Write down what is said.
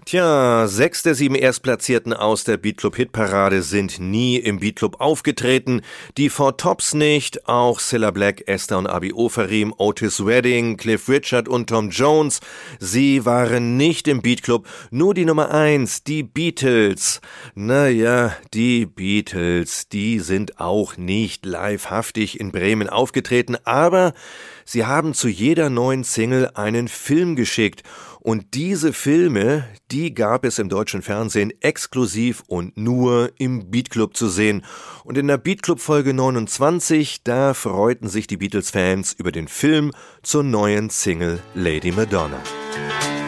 Tja, 6 der 7 Erstplatzierten aus der Beatclub-Hitparade sind nie im Beatclub aufgetreten. Die Four Tops nicht, auch Cilla Black, Esther und Abi Ofarim, Otis Redding, Cliff Richard und Tom Jones. Sie waren nicht im Beatclub, nur die Nummer 1, die Beatles. Naja, die Beatles, die sind auch nicht livehaftig in Bremen aufgetreten, aber sie haben zu jeder neuen Single einen Film geschickt. Und diese Filme, die gab es im deutschen Fernsehen exklusiv und nur im Beatclub zu sehen. Und in der Beatclub Folge 29, da freuten sich die Beatles-Fans über den Film zur neuen Single Lady Madonna.